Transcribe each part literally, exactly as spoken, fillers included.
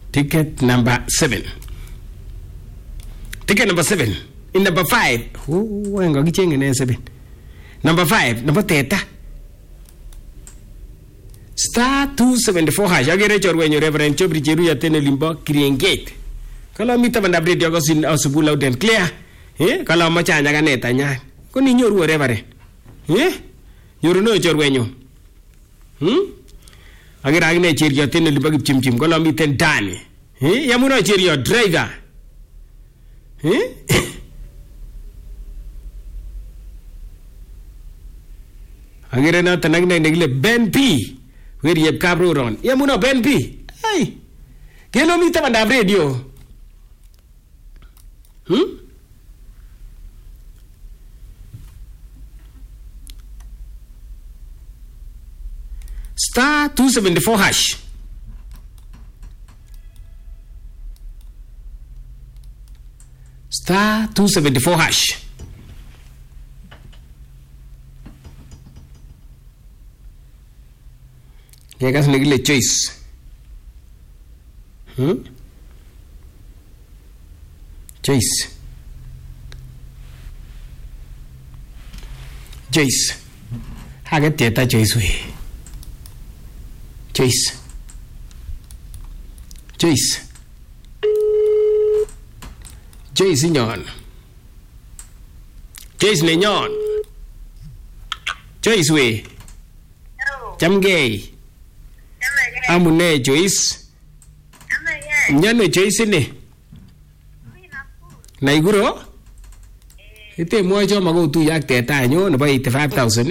Ticket number seven. Ticket number seven. In number five. Oh, I'm going to change seven. Number five. Number theta. Star two seventy-four hash. Agere chorwe nyo Reverend Chobri Cheru ya tene limbo Kriengate. Kala mita banda update yako sin asubu loud and clear. Eh? Kala macha nyaga neta nya. Kuni nyoru Reverend. Eh? Nyoru no chorwe nyo. Hmm? Agere agine cheri ya tene limbo kipchimchim. Kala mita ndani. Eh? Yamuna cheri ya driver. Eh? Agere na tanagna negile Ben P. Where you have ron. Yamuna Ben P. Hey. Kelo mita banda radio. Hmm? Star two seventy-four hash. Star two seventy-four hash. Yakas negile choice. Hmm? Choice. Choice. Haga teta choice we. Choice. Choice. Choice nyon. Choice ne nyon. Choice we. Chăm gay. Amune Joyce. Nyane Joyce ne. Naiguro? Ite mo jo mago tu yak teta nyo na ba eighty-five thousand.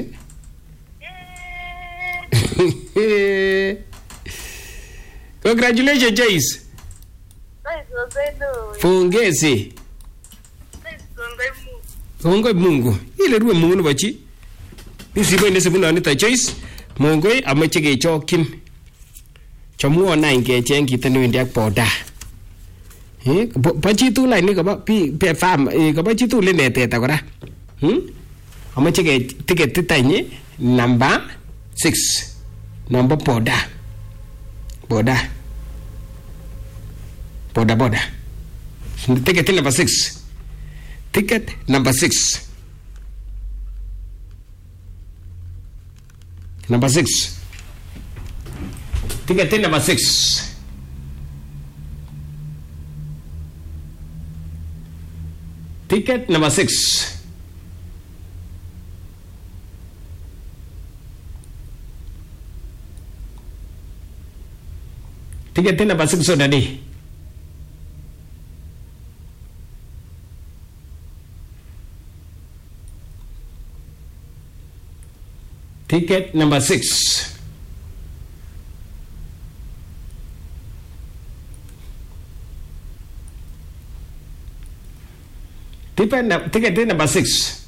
Congratulations Joyce. Pongezi. Mungu Mungu. Ile ruwe Mungu bachi. Nisibo ine sebuna anita Joyce. Mungu amache ge chokin. Chomu ona inge chengi tenu indiak poda. Eh, bachi tu lai ni ka ba pi pe farm eh ka bachi tu le ne teta kora. Hm? Amache ge ticket titanye number six. Number poda. Poda. Poda poda. Ticket number six. Ticket number six. Number six. Ticket number six. Ticket number six. Ticket number six sudah di. Ticket number six. Ticket, ticket number six.